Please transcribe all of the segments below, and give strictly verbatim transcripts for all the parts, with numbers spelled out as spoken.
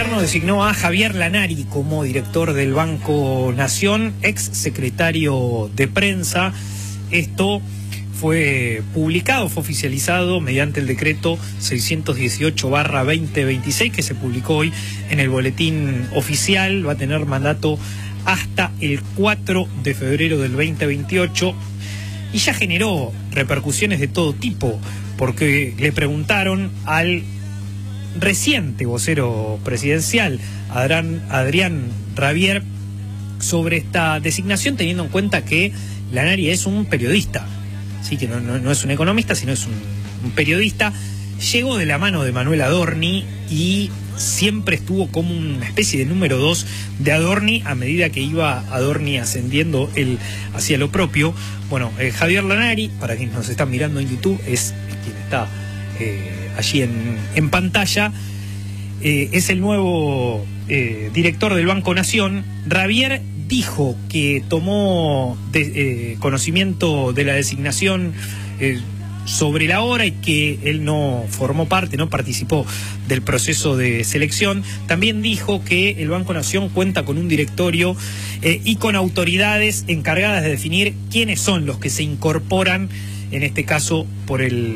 gobierno designó a Javier Lanari como director del Banco Nación, ex secretario de prensa. Esto fue publicado, fue oficializado mediante el decreto seiscientos dieciocho barra veinte veintiséis que se publicó hoy en el boletín oficial. Va a tener mandato hasta el cuatro de febrero del veinte veintiocho y ya generó repercusiones de todo tipo, porque le preguntaron al reciente vocero presidencial, Adrián, Adrián Rabier, sobre esta designación, teniendo en cuenta que Lanari es un periodista, sí, que no, no, no es un economista, sino es un, un periodista. Llegó de la mano de Manuel Adorni y siempre estuvo como una especie de número dos de Adorni a medida que iba Adorni ascendiendo él hacia lo propio. Bueno, eh, Javier Lanari, para quienes nos están mirando en YouTube, es quien está eh, allí en, en pantalla. Eh, es el nuevo eh, director del Banco Nación. Rabier dijo que tomó de, eh, conocimiento de la designación eh, sobre la hora y que él no formó parte, no participó del proceso de selección. También dijo que el Banco Nación cuenta con un directorio eh, y con autoridades encargadas de definir quiénes son los que se incorporan, en este caso por el,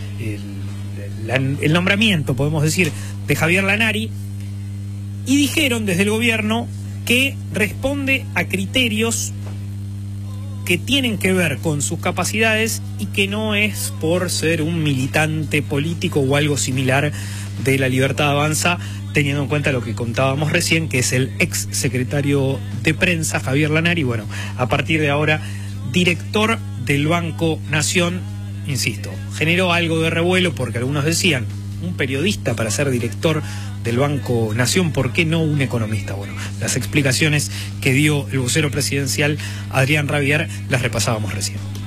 el, el nombramiento, podemos decir, de Javier Lanari. Y dijeron desde el gobierno que responde a criterios que tienen que ver con sus capacidades y que no es por ser un militante político o algo similar de La Libertad Avanza, teniendo en cuenta lo que contábamos recién, que es el ex secretario de prensa, Javier Lanari. Bueno, a partir de ahora, director del Banco Nación. Insisto, generó algo de revuelo porque algunos decían, un periodista para ser director del Banco Nación, ¿por qué no un economista? Bueno, las explicaciones que dio el vocero presidencial Adrián Rabier las repasábamos recién.